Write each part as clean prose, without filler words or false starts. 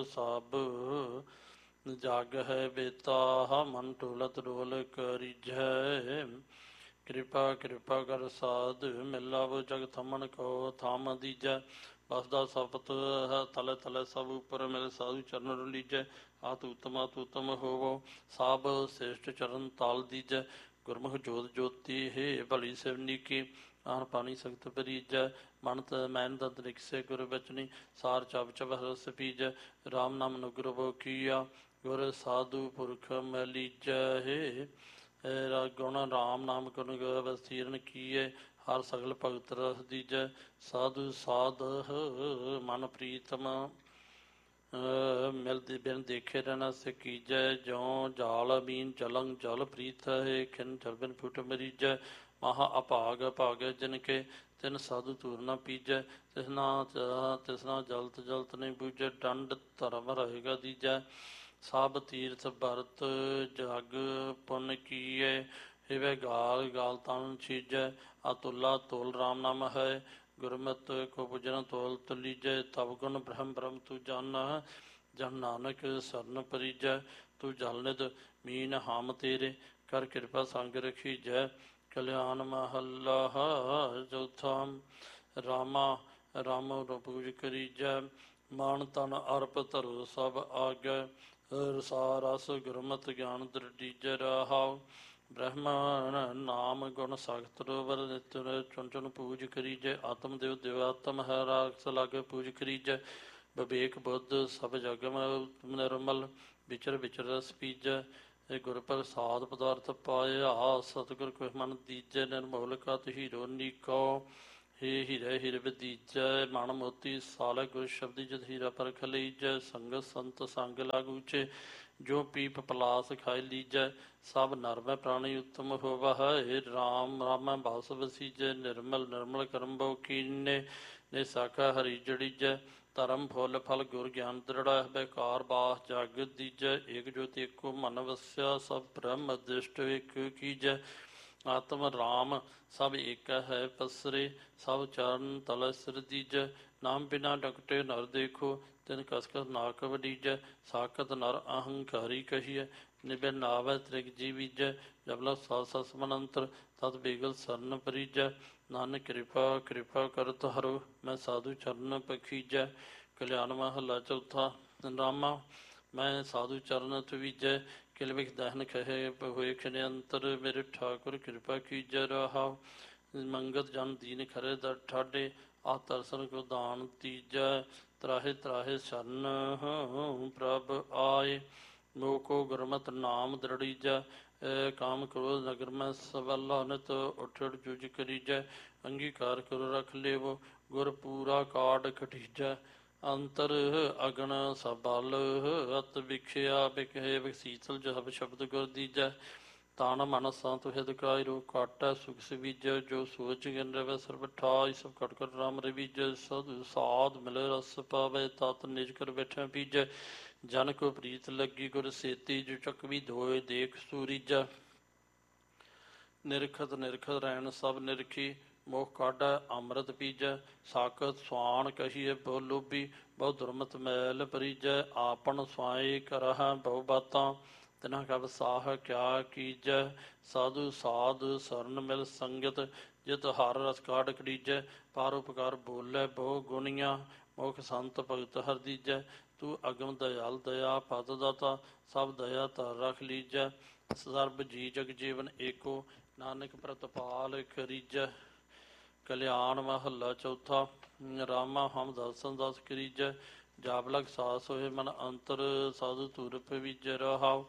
ਸਭ ਜਗ ਹੈ ਬੇਤਾ ਮਨ ਢੋਲਤ ਢੋਲ ਕਰੀਜੈ ਕਿਰਪਾ ਕਿਰਪਾ ਕਰ ਸਾਧ ਮਿਲਾਵ ਜਗ ਥਮਨ ਕੋ ਥਾਮ ਦੀਜੈ ਬਸਦਾ ਸਪਤ ਹੈ ਤਲੇ ਤਲੇ ਸਭ ਉੱਪਰ ਮਿਲ ਸਾਧੂ ਚਰਨ ਰਲੀਜੈ ਆਤ ਉਤਮ ਹੋਵੋ ਸਭ ਸ੍ਰੇਸ਼ਟ ਚਰਨ ਤਾਲ ਦੀਜੈ ਗੁਰਮੁਖ ਜੋਤ ਜੋਤੀ ਹੈ ਭਲੀ ਸਿਵਨੀ ਕੀ ਆਨ ਪਾਣੀ ਸਖਤ ਪਰੀਜੈ ਮਨ ਮੈਨ ਦੰਦ ਲਿਖਸੇ ਗੁਰ ਬਚਨੀ ਸਾਰ ਚਬ ਚਬ ਰਸ ਪੀਜੈ ਰਾਮ ਨਾਮ ਨੁਗਰਵ ਕੀਆ ਗੁਰ ਸਾਧੂ ਪੁਰਖ ਮਲੀਜੈ ਹੈ ਗੁਣ ਰਾਮ ਨਾਮ ਗੁਣ ਵਸੀਰਨ ਕੀਏ ਹਰ ਸਗਲ ਭਗਤ ਰਸ ਦੀਜੈ ਸਾਧੂ ਸਾਧ ਮਨ ਪ੍ਰੀਤਮ ਮਿਲਦੇ ਬਿਨ ਦੇਖੇ ਰਹਿਣਾ ਸਕੀਜੈ ਜਿਉ ਜਾਲ ਬੀਨ ਜਲੰ ਜਲ ਪ੍ਰੀਤ ਹੈ ਖਿਨ ਜਲ ਬਿਨ ਫੁਟ ਮਰੀਜੈ ਮਹਾ ਅਭਾਗ ਭਾਗੈ ਜਿਨ ਕੇ ਤਿਨ ਸਾਧੂ ਧੂਰ ਨ ਪੀਜੈ ਤਿਸਨਾ ਜਲਤ ਜਲਤ ਨਹੀਂ ਬੂਝੈ ਡੰਡ ਧਰਮ ਰਹੇਗਾ ਦੀਜੈ ਸਭ ਤੀਰਥ ਭਰਤ ਜਗ ਪੁੰਨ ਕੀਏ ਹਿਵੇ ਗਾਲ ਗਾਲ ਤਨ ਛੀਜੈ ਅਤੁਲਾ ਤੋਲ ਰਾਮ ਨਾਮ ਹੈ ਗੁਰਮਤ ਕੋ ਪੁਜਨ ਤੋਲ ਤੁਲੀਜੈ ਤਬ ਗੁਣ ਬ੍ਰਹਮ ਬ੍ਰਹਮ ਤੂੰ ਜਾਨ ਜਨ ਨਾਨਕ ਸਰਨ ਪਰੀਜੈ ਤੂੰ ਜਲ ਨਿਦ ਮੀਨ ਹਮ ਤੇਰੇ ਕਰ ਕਿਰਪਾ ਸੰਗ ਰਖੀ ਜੈ ਕਲਿਆਣ ਮਹੱਲਾ ਚੌਥਾ ਰਾਮਾ ਰਾਮ ਪੂਜ ਕਰੀਜੈ ਮਾਨ ਤਨ ਅਰਪ ਧਰੋ ਸਭ ਆਗੈ ਰਸਾ ਰਸ ਗੁਰਮਤਿ ਗਿਆਨ ਦ੍ਰਿਢੀਜੈ ਰਹਾਉ ਬ੍ਰਹਮਣ ਨਾਮ ਗੁਣ ਸਖਤ ਰੋਵਰ ਨਿਤ ਚੁਣ ਚੁਣ ਪੂਜ ਕਰੀਜੈ ਆਤਮ ਦੇਵ ਦਿਵਾਤਮ ਹੈ ਰਾਖਸ ਲਾਗੇ ਪੂਜ ਕਰੀਜੈ ਵਿਵੇਕ ਬੁੱਧ ਸਭ ਜਗ ਨਿਰਮਲ ਵਿਚਰ ਵਿਚਰ ਰਸ ਪੀਜੈ ਗੁਰ ਪ੍ਰਸਾਦ ਪਦਾਰਥ ਪਾਇਆ ਸਤਿਗੁਰ ਕੋ ਮਨ ਦੀਜੈ ਨਿਰਮੋਲ ਕਤ ਹੀਰੋ ਨੀਕੋ ਹੇ ਹੀਰੇ ਹੀਰ ਬਦੀਜੈ ਮਨ ਮੋਤੀ ਸਾਲ ਗੁਰ ਸ਼ਬਦੀ ਜਦ ਹੀਰਾ ਪਰਖ ਲਈਜੈ ਸੰਗਤ ਸੰਤ ਸੰਗ ਲਾਗੂਚੇ ਜੋ ਪੀਪ ਪਲਾਸ ਖਾਈ ਲੀਜੈ ਸਭ ਨਰਮੈ ਪ੍ਰਾਣੀ ਉੱਤਮ ਹੋਵਾ ਹੈ ਰਾਮ ਰਾਮੈ ਬਾਸ ਵਸੀਜੈ ਨਿਰਮਲ ਨਿਰਮਲ ਕਰਮ ਬਹੁ ਕੀਨੇ ਨੇ ਸਾਖਾ ਹਰੀ ਜੜੀਜੈ ਧਰਮ ਫੁੱਲ ਫਲ ਗੁਰ ਗਿਆਨ ਦ੍ਰਿੜਾ ਬੇਕਾਰ ਬਾਸ ਜਗ ਦੀਜੈ ਏਕ ਜੋਤ ਏਕੋ ਮਨ ਵਸਿਆ ਸਭ ਬ੍ਰਹਮ ਦ੍ਰਿਸ਼ਟ ਏਕ ਕੀਜੈ ਆਤਮ ਰਾਮ ਸਭ ਏਕ ਹੈ ਪਸਰੇ ਸਭ ਚਰਨ ਤਲ ਸਿਰ ਦੀਜੈ ਨਾਮ ਬਿਨਾ ਡਕਟੇ ਨਰ ਦੇਖੋ ਤਿਨ ਕਸਕਸ ਨਾਕ ਵਡੀਜੈ ਸਾਖਤ ਨਰ ਅਹੰਕਾਰੀ ਕਹੀਐ ਨਿਬਿ ਨਾਵੈ ਤ੍ਰਿਗ ਜੀਵੀਜੈ ਜਬਲਾ ਸਾਸ ਸਮਨੰਤਰ ਤਤ ਬੇਗਲ ਸਰਨ ਪਰੀਜੈ ਨਾਨਕ ਕਿਰਪਾ ਕਿਰਪਾ ਕਰਤ ਹਰੋ ਮੈਂ ਸਾਧੂ ਚਰਨ ਪਖੀਜੈ ਕਲਿਆਣ ਮਹੱਲਾ ਚੌਥਾ ਰਾਮਾ ਮੈਂ ਸਾਧੂ ਚਰਨ ਤਵੀਜੈ ਕਿਲ ਵਿਖ ਦਹਨ ਕਹੇ ਹੋਏ ਖਿਨ ਅੰਤਰ ਮੇਰੇ ਠਾਕੁਰ ਕਿਰਪਾ ਕੀਜੈ ਰਹਾਉ ਮੰਗਤ ਜਨ ਦੀਨ ਖਰੇ ਦਰ ਠਾਡੇ ਆ ਤਰਸਨ ਕੋ ਦਾਨ ਤੀਜੈ ਤਰਾਹੇ ਤਰਾਹੇ ਸ਼ਰਨ ਪ੍ਰਭ ਆਏ ਮੋਕੋ ਗੁਰਮਤਿ ਨਾਮ ਦ੍ਰਿੜੀਜੈ ਕਾਮ ਕ੍ਰੋਧ ਨਗਰ ਮੈਂ ਸਵਲਾ ਨਿਤ ਉਠ ਜੁਜ ਕਰੀਜੈ ਅੰਗੀਕਾਰ ਕਰੋ ਰਖ ਲੇਵੋ ਗੁਰ ਪੂਰਾ ਕਾਡ ਖਟੀਜੈ ਅੰਤਰ ਅਗਨ ਸਬਲ ਅਤ ਵਿਖਿਆ ਬਿਖੇ ਵਿਖਸੀਤਲ ਜਬ ਸ਼ਬਦ ਗੁਰ ਦੀਜੈ ਤਾਨ ਮਨ ਸੰਤ ਹਿਦਕਾਇ ਰੂ ਕਾਟੈ ਸੁਖ ਸਵੀਜੈ ਜੋ ਸੋਚ ਗਿਨ ਰਵੈ ਸਰਬ ਠਾਇ ਸਭ ਕਟ ਕਰ ਰਾਮ ਰਵੀਜੈ ਸਦ ਸਾਧ ਮਿਲੇ ਰਸ ਪਾਵੇ ਤਤ ਨਿਜ ਕਰ ਬੈਠੈ ਪੀਜੈ ਜਨ ਕੋ ਪ੍ਰੀਤ ਲੱਗੀ ਗੁਰ ਸੇਤੀ ਜੋ ਚੱਕਵੀ ਧੋਏ ਦੇਖ ਸੂਰੀਜੈ ਨਿਰਖਤ ਨਿਰਖਤ ਰਹਿਣ ਸਭ ਨਿਰਖੀ ਮੋਹ ਕਾਢੈ ਅੰਮ੍ਰਿਤ ਪੀਜੈ ਸਾਕਤ ਸਵਾਣ ਕਹੀਏ ਬਹੁ ਲੋਭੀ ਬਹੁ ਦੁਰਮਤ ਮੈਲ ਪਰੀਜੈ ਆਪਨ ਸਵਾਈ ਕਰਹਿ ਬਹੁ ਬਾਤਾਂ ਤਿਨਾ ਕਬ ਸਾਹ ਕਿਆ ਕੀਜੈ ਸਾਧੂ ਸਾਧ ਸਰਨ ਮਿਲ ਸੰਗਤ ਜਿਤ ਹਰ ਰਸ ਕਾਢ ਕੜੀਜੈ ਪਰ ਉਪਕਾਰ ਬੋਲੇ ਬਹੁ ਗੁਣੀਆਂ ਮੁਖ ਸੰਤ ਭਗਤ ਹਰ ਦੀਜੈ ਤੂੰ ਅਗਮ ਦਇਆਲ ਦਇਆ ਪਤ ਦਾਤਾ ਸਭ ਦਇਆ ਧਰ ਰਖ ਲੀਜੈ ਸਰਬ ਜੀ ਜਗ ਜੀਵਨ ਏਕੋ ਨਾਨਕ ਪ੍ਰਤਪਾਲ ਕਰੀਜੈ ਕਲਿਆਣ ਮਹੱਲਾ ਚੌਥਾ ਰਾਮਾ ਹਮ ਦਰਸ਼ਨ ਦਸ ਕਰੀਜੈ ਜਾਬ ਲਗ ਸਾਸ ਹੋਏ ਮਨ ਅੰਤਰ ਸਾਧੂ ਧੂਰ ਪਵੀਜੈ ਰਹਾਉ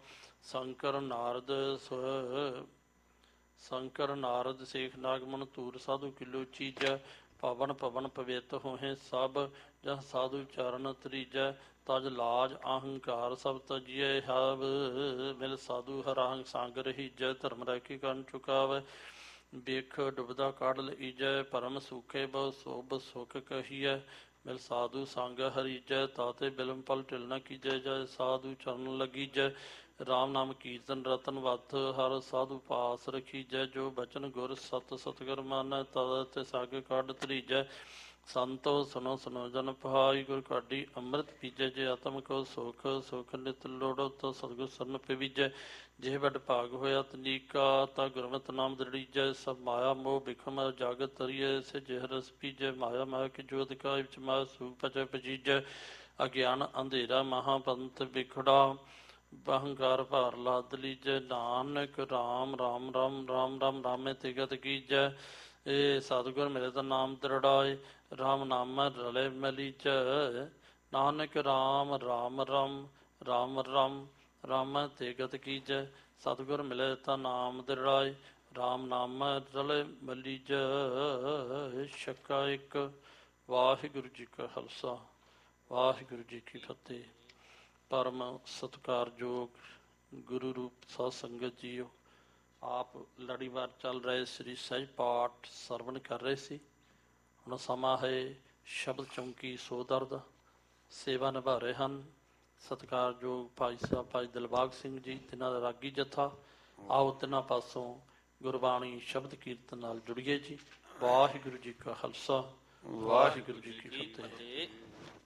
ਸ਼ੰਕਰ ਨਾਰਦ ਸੇਖ ਨਾਗਮਨ ਧੂਰ ਸਾਧੂ ਕਿਲੋ ਚੀਜੈ ਪਵਨ ਪਵਨ ਪਵਿੱਤ ਹੋਏ ਸਭ ਜਹ ਸਾਧੂ ਚਰਨ ਤਰੀਜੈ ਤਜ ਲਾਜ ਅਹੰਕਾਰ ਸਭ ਤਜੀਏ ਹਵ ਮਿਲ ਸਾਧੂ ਹਰਾਂਗ ਸੰਗ ਰਹੀਜੈ ਧਰਮ ਰਹਿ ਕੇ ਕਰਨ ਚੁਕਾਵੈ ਵੇਖ ਡੁਬਦਾ ਕਾਢ ਲਈਜੈ ਪਰਮ ਸੁਖੇ ਬਹੁ ਸੋਭ ਸੁਖ ਕਹੀਐ ਮਿਲ ਸਾਧੂ ਸੰਗ ਹਰੀਜੈ ਤਾਤੇ ਬਿਲਮ ਪਲ ਢਿਲ ਨ ਕੀਜੈ ਜੈ ਸਾਧੂ ਚਰਨ ਲੱਗੀਜੈ ਰਾਮ ਨਾਮ ਕੀਰਤਨ ਰਤਨ ਵਤ ਹਰ ਸਾਧੂ ਪਾਸ ਰਖੀਜੈ ਜੋ ਬਚਨ ਗੁਰ ਸਤ ਸਤਗੁਰ ਮਾਨੈ ਤਦ ਤੇ ਸਾਗ ਕਾਢ ਧਰੀਜੈ ਸੰਤੋ ਸੁਨੋ ਸੁਨੋ ਜਨ ਪਹਾਈ, ਗੁਰ ਕਾਢੀ ਅੰਮ੍ਰਿਤ ਪੀਜੈ। ਜੇ ਆਤਮ ਕੋ ਸੁਖ ਸੁਖ ਨਿਤ ਲੋੜੋ, ਤੋ ਸਤਿਗੁਰ ਸਰਨ ਪਵੀਜੈ। ਜੇ ਵੱਡ ਭਾਗ ਹੋਇਆ ਤਨੀਕਾ, ਤਾ ਗੁਰਮਤਿ ਨਾਮ ਦ੍ਰਿੜੀਜੈ। ਸਭ ਮਾਇਆ ਮੋਹ ਬਿਖਮ ਜਾਗਤ ਤਰੀਐ, ਸੇ ਜਿਹ ਰਸ ਪੀਜੈ। ਮਾਇਆ ਮਾਇਆ ਕੀ ਜੋਤਿ ਕਾ, ਵਿਚ ਮਾਇਆ ਸੂਖ ਪਚੈ ਪਜੀਜੈ। ਅਗਿਆਨ ਅੰਧੇਰਾ ਮਹਾਪੰਥ ਵਿਖੜਾ, ਅਹੰਕਾਰ ਭਾਰ ਲਾਦ ਲੀਜੈ। ਨਾਨਕ ਰਾਮ ਰਾਮ ਰਾਮ ਰਾਮ ਰਾਮ ਰਾਮੇ ਤੇ ਗਤ ਕੀਜੈ। ਇਹ ਸਤਿਗੁਰ ਮਿਲੇ ਤਾਂ ਨਾਮ ਦ੍ਰਿੜਾਏ, ਰਾਮ ਨਾਮ ਰਲੇ ਮਲੀਜੈ। ਨਾਨਕ ਰਾਮ ਰਾਮ ਰਾਮ ਰਾਮ ਰਾਮ ਰਾਮ ਤੇ ਗਤ ਕੀਜੈ। ਸਤਿਗੁਰ ਮਿਲੇ ਤਾਂ ਨਾਮ ਦ੍ਰਿੜਾਏ, ਰਾਮ ਨਾਮ ਰਲੇ ਮਲੀਜੈ। ਛੱਕਾ ਇੱਕ। ਵਾਹਿਗੁਰੂ ਜੀ ਕਾ ਖਾਲਸਾ, ਵਾਹਿਗੁਰੂ ਜੀ ਕੀ ਫਤਿਹ। ਪਰਮ ਸਤਿਕਾਰਯੋਗ ਗੁਰੂ ਰੂਪ ਸਾਧ ਸੰਗਤ ਜੀਓ, ਆਪ ਲੜੀਵਾਰ ਚੱਲ ਰਹੇ ਸ੍ਰੀ ਸਹਿਜ ਪਾਠ ਸਰਵਣ ਕਰ ਰਹੇ ਸੀ। ਹੁਣ ਸਮਾਂ ਹੈ ਸ਼ਬਦ ਚੌਂਕੀ ਸੋਦਰ ਦਾ। ਸੇਵਾ ਨਿਭਾ ਰਹੇ ਹਨ ਸਤਿਕਾਰਯੋਗ ਭਾਈ ਸਾਹਿਬ ਭਾਈ ਦਿਲਬਾਗ ਸਿੰਘ ਜੀ, ਤਿੰਨਾਂ ਦਾ ਰਾਗੀ ਜੱਥਾ। ਆਓ ਤਿੰਨਾਂ ਪਾਸੋਂ ਗੁਰਬਾਣੀ ਸ਼ਬਦ ਕੀਰਤਨ ਨਾਲ ਜੁੜੀਏ ਜੀ। ਵਾਹਿਗੁਰੂ ਜੀ ਕਾ ਖਾਲਸਾ, ਵਾਹਿਗੁਰੂ ਜੀ ਕੀ ਫਤਿਹ।